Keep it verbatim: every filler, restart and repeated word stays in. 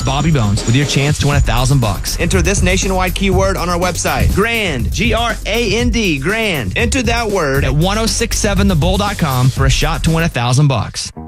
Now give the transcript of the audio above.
Bobby Bones with your chance to win a thousand bucks. Enter this nationwide keyword on our website. Grand. G R A N D. Grand. Enter that word at ten sixty-seven the bull dot com for a shot to win a thousand bucks.